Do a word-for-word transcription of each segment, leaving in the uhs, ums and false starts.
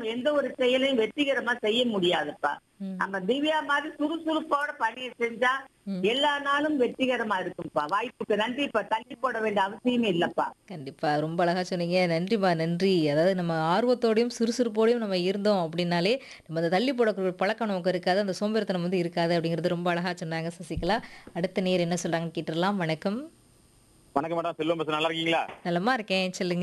எந்த ஒரு செயலையும் வெற்றிகரமா செய்ய முடியாதுப்பா. ம். நம்ம திவ்யா மாதிரி சுறுசுறுப்போட பணியை செஞ்சா ம். எல்லா நாளும் வெற்றிகரமா இருக்கும்ப்பா. வாய்ப்புக்கு நன்றிப்பா. தள்ளி போட வேண்டிய அவசியமே இல்லப்பா. கண்டிப்பா. ரொம்ப அழகா சொன்னீங்க. நன்றிம்மா, நன்றி. அதாவது நம்ம ஆர்வத்தோடையும், சுறுசுறுப்போடையும் நம்ம இருந்தோம் அப்படின்னாலே, நம்ம அந்த தள்ளி போடக்கூடிய பழக்கம் நமக்கு இருக்காது. அந்த சோம்பேறித்தனம் வந்து இருக்காது அப்படிங்கிறது ரொம்ப அழகா சொன்னாங்க சசிகலா. அடுத்த நேயர் என்ன சொல்றாங்கன்னு கேட்டுறலாம். வணக்கம். வணக்கம் மேடம், செல்வம் பேசுறேன். நல்லா இருக்கீங்களா? நலமா இருக்கேன். சொல்லுங்க.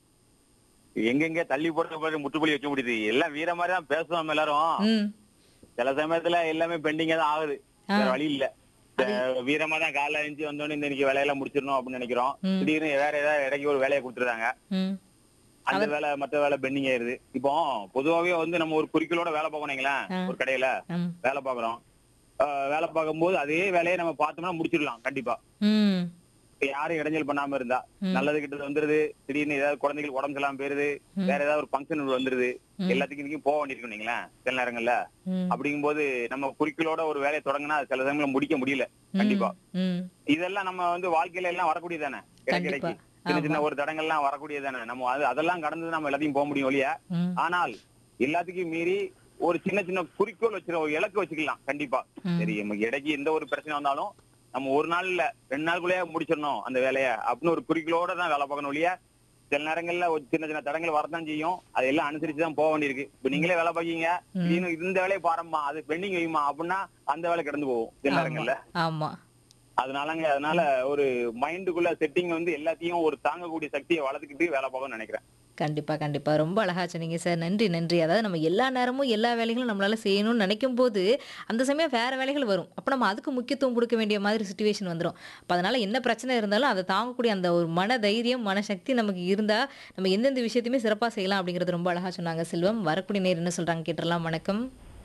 எங்கெங்க தள்ளி போட்டு போட்டு முற்றுப்புள்ளி வைக்க முடியுது? எல்லாம் வீர மாதிரி தான் பேசுவோம் நம்ம எல்லாரும். ம். சில சமயத்துல எல்லாமே பெண்டிங்கா தான் ஆகுது. ஆ. வேற வழி இல்ல. அது அஹ் வீரமா தான் காலைல எழுந்து வந்தோடனே இந்த இன்னைக்கு வேலையெல்லாம் முடிச்சிடணும் அப்படின்னு நினைக்கிறோம். ம். திடீர்னு வேற ஏதாவது இடைக்கு ஒரு வேலையை கொடுத்துருந்தாங்க. ம். அந்த அவர் வேலை மத்த வேலை பெண்டிங் ஆயிருது. இப்போ பொதுவாவே வந்து நம்ம ஒரு குறிக்கோளோட வேலை பார்க்கணுங்களேன். ஆ. ஒரு கடையில ம். வேலை பார்க்கறோம். அஹ் வேலை பார்க்கும்போது அதே வேலையை நம்ம பார்த்தோம்னா முடிச்சிடலாம் கண்டிப்பா. ம். யாரும் இடைஞ்சல் பண்ணாம இருந்தா ம். நல்லது கிட்ட வந்துருது. திடீர்னு ஏதாவது குழந்தைகளுக்கு உடம்பு சரியில்லாம போயிருது. ம். வேற ஏதாவது ஒரு ஃபங்க்ஷன் வந்துருது. ம். எல்லாத்துக்கும் இன்னைக்கும் போக வேண்டியிருக்கும் நீங்களேன் சில நேரங்கள்ல. ம். அப்படிங்கும்போது நம்ம குறிக்கோளோட ஒரு வேலையை தொடங்கினா அது சில சமயங்கள முடிக்க முடியல கண்டிப்பா. ம். இதெல்லாம் நம்ம வந்து வாழ்க்கையில எல்லாம் வரக்கூடியதானே. கண்டிப்பா. இடைக்கிடைக்கு சின்ன ஆமா. சின்ன ஒரு தடங்கள்லாம் வரக்கூடியதானே. நம்ம அது அதெல்லாம் கடந்து நம்ம எல்லாத்தையும் போக முடியும் ஒழிய. ம். ஆனால் எல்லாத்துக்கும் மீறி ஒரு சின்ன சின்ன குறிக்கோள் வச்சிருக்க ஒரு இலக்கு வச்சுக்கலாம் கண்டிப்பா. ம். சரி நமக்கு இடைக்கு எந்த ஒரு பிரச்சனை வந்தாலும் நம்ம ஒரு நாள்ல ரெண்டு நாளுக்குள்ளேயே முடிச்சிடணும் அந்த வேலையை அப்படின்னு ஒரு குறிக்கோளோட தான் வேலை பார்க்கணும் ஒழிய சில நேரங்கள்ல ஒரு சின்ன சின்ன தடங்கள் வரதான் செய்யும். அதெல்லாம் அனுசரிச்சு தான் போக வேண்டியிருக்கு. இப்ப நீங்களே வேலை பார்க்கீங்க, ம். திடீர்னு இந்த வேலையை பாரும்மா அது பெண்டிங் வையுமா அப்படின்னா அந்த வேலை கிடந்து போகும் சில ஆமா. நேரங்கள்ல. ஆமா. அதனாலங்க அதனால ஒரு மைண்டுக்குள்ள செட்டிங் வந்து எல்லாத்தையும் ஒரு தாங்கக்கூடிய சக்தியை வளர்த்துக்கிட்டு வேலை பார்க்கணும்னு நினைக்கிறேன். கண்டிப்பா, கண்டிப்பா. ரொம்ப அழகா சொன்னீங்க சார். நன்றி, நன்றி. அதாவது நம்ம எல்லா நேரமும் எல்லா வேலைகளும் நம்மளால செய்யணும்னு நினைக்கும்போது, அந்த சமயம் வேற வேலைகள் வரும். அப்ப நம்ம அதுக்கு முக்கியத்துவம் குடுக்க வேண்டிய மாதிரி சிச்சுவேஷன் வந்துரும். அப்ப அதனால என்ன பிரச்சனை இருந்தாலும் அத தாங்கக்கூடிய அந்த ஒரு மன தைரியம், மனசக்தி நமக்கு இருந்தா, நம்ம எந்தெந்த விஷயத்தையுமே சிறப்பா செய்யலாம் அப்படிங்கிறது ரொம்ப அழகா சொன்னாங்க செல்வம். வரக்கூடிய நேயர் என்ன சொல்றாங்க கேட்டுறலாம். வணக்கம்.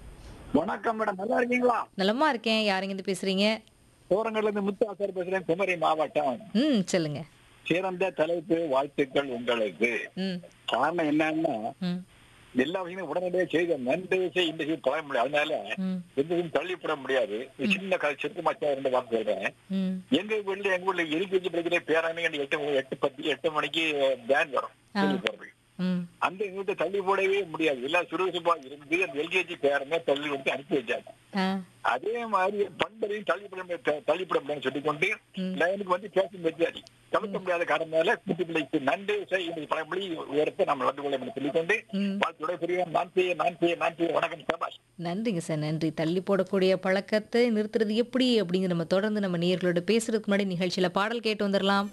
வணக்கம் மேடம், நல்லா இருக்கீங்களா? நலமா இருக்கேன். யாருங்க இருந்து பேசுறீங்க? தோரங்கள்ல இருந்து முத்து ஆசார் பேசுறேன், குமரி மாவட்டம். ம். சொல்லுங்க. சிறந்த தலைப்பு, வாழ்த்துக்கள் உங்களுக்கு. ம். காரணம் என்னன்னா, ம். எல்லா விஷயமும் உடனடியாக செய்த நன்றி விஷயம் இந்த விஷயம் தொலை முடியாது. அதனால ம். எந்த விஷயம் தள்ளிப்பட முடியாது. ஒரு சின்ன கதை சிறுமாச்சா ரெண்டு வார்த்தை சொல்றேன். ம். எங்க வீட்டுல எங்க ஊர்ல எல்கேஜி படிக்கிற பேரானே எட்டு எட்டு பத்து எட்டு மணிக்கு வேன் வரும் ஆ. ஸ்கூலுக்கு போறதுக்கு. ம். அந்த வீட்டை தள்ளி போடவே முடியாது. எல்லாம் சுறுசுறுப்பா இருந்து அந்த எல்கேஜி பேரனை தள்ளி வந்து அனுப்பி வச்சாங்க. ஆ. அதே மாதிரி பண்பதையும் தள்ளிப்பட முடியாது தள்ளிப்பட முடியாதுன்னு சொல்லிக்கொண்டு ம். லைனுக்கு வந்து பேசும் வச்சாச்சு தவிர்க்க முடியாத காரணத்தால குட்டி பிள்ளைக்கு நன்றி செய் இந்த பழமொழி உயர்த்த நம்ம நடந்து கொள்ள என்று சொல்லிக்கொண்டு ம். வாழ்த்துடைய பெரிய நான் செய்ய நான் செய்ய நான் செய்ய வணக்கம் சபாஷ். நன்றிங்க சார். நன்றி. தள்ளி போடக்கூடிய பழக்கத்தை நிறுத்துறது எப்படி அப்படிங்கிற நம்ம தொடர்ந்து நம்ம நேயர்களோட பேசுறதுக்கு முன்னாடி நிகழ்ச்சியில பாடல் கேட்டு வந்துடலாம்.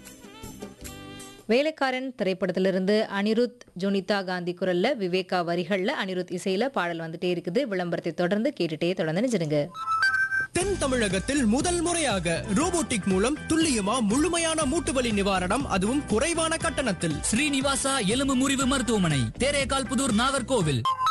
வேலைக்காரன் திரைப்படத்திலிருந்து அனிருத், ஜொனிதா காந்தி குரல்ல, விவேகா வரிகள்ல, அனிருத் இசையில பாடல் வந்துட்டே இருக்குது. விளம்பரத்தை தொடர்ந்து கேட்டுட்டே தொடர்ந்து நினைச்சிருங்க. தென் தமிழகத்தில் முதல் முறையாக ரோபோட்டிக் மூலம் துல்லியமா முழுமையான மூட்டு வலி நிவாரணம், அதுவும் குறைவான கட்டணத்தில். ஸ்ரீனிவாசா எலும்பு முறிவு மருத்துவமனை, தேரேகால் புதூர், நாகர்கோவில்.